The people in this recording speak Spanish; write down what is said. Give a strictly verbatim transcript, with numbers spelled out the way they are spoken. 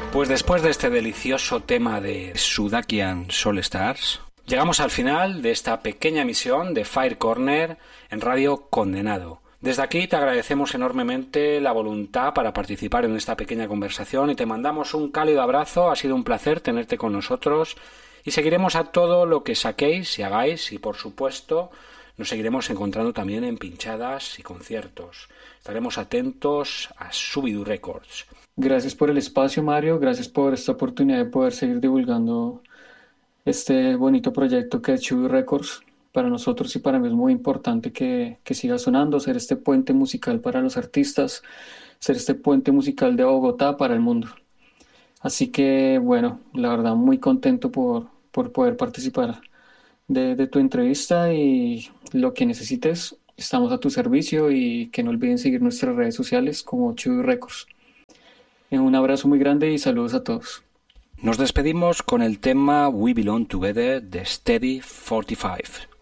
Pues después de este delicioso tema de Sudakian Soul Stars, llegamos al final de esta pequeña emisión de Fire Corner en Radio Condenado. Desde aquí te agradecemos enormemente la voluntad para participar en esta pequeña conversación y te mandamos un cálido abrazo. Ha sido un placer tenerte con nosotros y seguiremos a todo lo que saquéis y hagáis y, por supuesto, nos seguiremos encontrando también en pinchadas y conciertos. Estaremos atentos a Subidu Records. Gracias por el espacio, Mario. Gracias por esta oportunidad de poder seguir divulgando este bonito proyecto que es Subidu Records. Para nosotros y para mí es muy importante que, que siga sonando, ser este puente musical para los artistas, ser este puente musical de Bogotá para el mundo. Así que, bueno, la verdad, muy contento por, por poder participar de, de tu entrevista y lo que necesites, estamos a tu servicio y que no olviden seguir nuestras redes sociales como Subidu Records. Un abrazo muy grande y saludos a todos. Nos despedimos con el tema We Belong Together de Steady cuarenta y cinco.